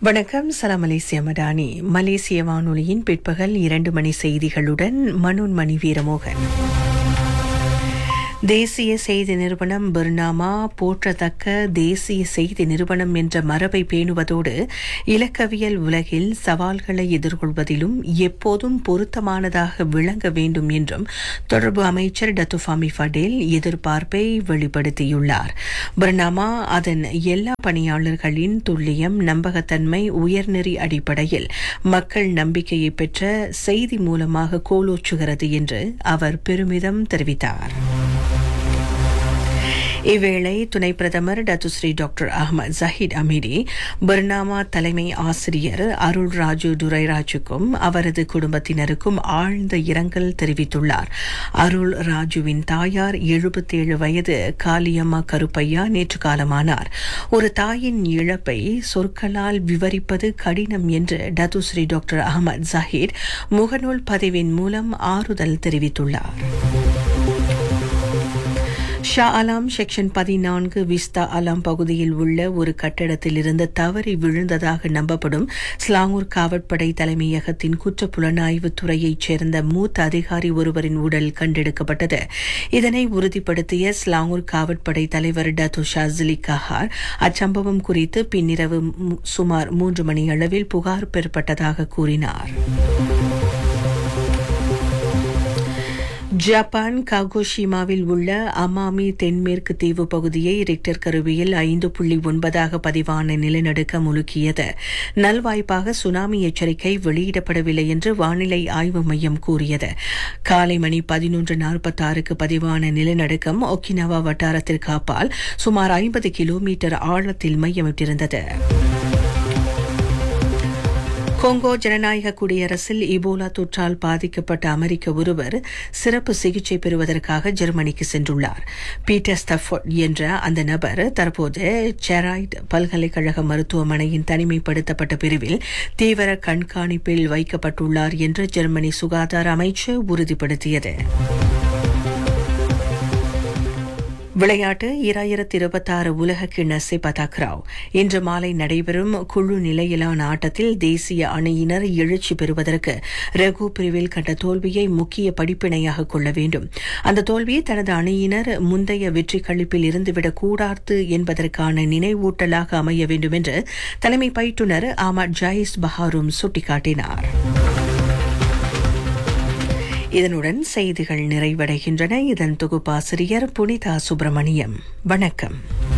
வணக்கம். சலாம் மலேசிய மடானி. மலேசிய வானொலியின் பிற்பகல் 2 மணி செய்திகளுடன் மனோன்மணி வீரமோகன். தேசிய செய்தி நிறுவனம் பர்னாமா போற்றத்தக்க தேசிய செய்தி நிறுவனம் என்ற மரபை பேணுவதோடு இலக்கவியல் உலகில் சவால்களை எதிர்கொள்வதிலும் எப்போதும் பொருத்தமானதாக விளங்க வேண்டும் என்றும் தொடர்பு அமைச்சர் டத்துஃபாமி ஃபடேல் எதிர்பார்ப்பை வெளிப்படுத்தியுள்ளார். பர்னாமா அதன் எல்லா பணியாளர்களின் துல்லியம், நம்பகத்தன்மை, உயர்நெறி அடிப்படையில் மக்கள் நம்பிக்கையை பெற்ற செய்தி மூலமாக கோலோச்சுகிறது என்று அவர் பெருமிதம் தெரிவித்தார். இவ்வேளை துணை பிரதமர் Datuk Seri doctor Ahmad Zahid Hamidi Bernama தலைமை ஆசிரியர் அருள் ராஜு துரைராஜுக்கும் அவரது குடும்பத்தினருக்கும் ஆழ்ந்த இரங்கல் தெரிவித்துள்ளார். அருள் ராஜுவின் தாயார் 77 வயது காளியம்மா கருப்பையா நேற்று காலமானார். ஒரு தாயின் இழப்பை சொற்களால் விவரிப்பது கடினம் என்று டத்துஸ்ரீ டாக்டர் அஹ்மத் ஜஹீத் முகநூல் பதிவின் மூலம் ஆறுதல் தெரிவித்துள்ளார். ஷா அலாம் செக்ஷன் 14 விஸ்தா அலாம் பகுதியில் உள்ள ஒரு கட்டடத்தில் இருந்து தவறி விழுந்ததாக நம்பப்படும் ஸ்லாங்கூர் காவற்படை தலைமையகத்தின் குற்றப்புலனாய்வு துறையைச் சேர்ந்த மூத்த அதிகாரி ஒருவரின் உடல் கண்டெடுக்கப்பட்டது. இதனை உறுதிப்படுத்திய ஸ்லாங்கூர் காவற்படை தலைவர் டத்து ஷாசிலி கஹார் அச்சம்பவம் குறித்து பின்னிரவு சுமார் 3 மணி அளவில் புகார் பெறப்பட்டதாக கூறினார். ஜப்பான் காகோஷிமாவில் உள்ள அமாமி தென்மேற்கு தீவு பகுதியை ரிக்டர் கருவியில் 5.9 பதிவான நிலநடுக்கம் உலுக்கியது. நல்வாய்ப்பாக சுனாமி எச்சரிக்கை வெளியிடப்படவில்லை என்று வானிலை ஆய்வு மையம் கூறியது. காலை மணி 11:46 பதிவான நிலநடுக்கம் ஒக்கினவா வட்டாரத்திற்கு அப்பால் சுமார் 50 கிலோமீட்டர் ஆழத்தில் மையமிட்டிருந்தது. கொங்கோ ஜனநாயக குடியரசில் இபோலா தொற்றால் பாதிக்கப்பட்ட அமெரிக்க ஒருவர் சிறப்பு சிகிச்சை பெறுவதற்காக ஜெர்மனிக்கு சென்றுள்ளார். பீட்டர் ஸ்டஃபோர்ட் என்ற அந்த நபர் தற்போது செராய்ட் பல்கலைக்கழக மருத்துவமனையின் தனிமைப்படுத்தப்பட்ட பிரிவில் தீவிர கண்காணிப்பில் வைக்கப்பட்டுள்ளார் என்று ஜெர்மனி சுகாதார அமைச்சு உறுதிப்படுத்தியது. விளையாட்டு 2026 உலக கிண்ண செபதாக்ராவ் இன்று மாலை நடைபெறும் குழு நிலையிலான ஆட்டத்தில் தேசிய அணியினர் எழுச்சி பெறுவதற்கு ரகு பிரிவில் கண்ட தோல்வியை முக்கிய படிப்பினையாக கொள்ள வேண்டும். அந்த தோல்வியை தனது அணியினர் முந்தைய வெற்றி களிப்பில் இருந்துவிடக் கூடாது என்பதற்கான நினைவூட்டலாக அமைய வேண்டும் என்று தலைமை பயிற்றுநர் ஆமட் ஜாயிஸ் பஹாரும் சுட்டிக்காட்டினார். இதனுடன் செய்திகள் நிறைவடைகின்றன. இதன் தொகுப்பாசிரியர் புனிதா சுப்பிரமணியம். வணக்கம்.